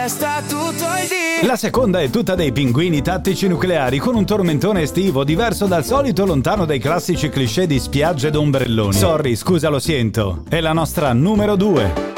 testa tutto il dì. La seconda è tutta dei pinguini tattici nucleari con un tormentone estivo diverso dal solito, lontano dai classici cliché di spiagge ed ombrelloni. Sorry, scusa, lo sento. È la nostra numero 2.